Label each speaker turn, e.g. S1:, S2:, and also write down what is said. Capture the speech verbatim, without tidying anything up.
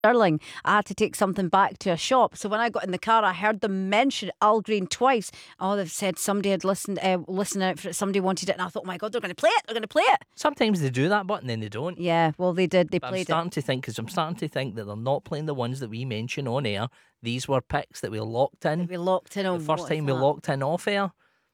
S1: Stirling, I had to take something back to a shop. So when I got in the car, I heard them mention Al Green twice. Oh, they've said somebody had listened, uh, listened out for it. Somebody wanted it, and I thought, oh my god, they're going to play it. They're going to play it.
S2: Sometimes they do that, but then they don't.
S1: Yeah, well, they did. They
S2: But I'm
S1: played it.
S2: starting to think, because I'm starting to think that they're not playing the ones that we mention on air. These were picks that we locked in.
S1: We locked in on
S2: The first
S1: what
S2: time
S1: is
S2: we
S1: that?
S2: locked in off air.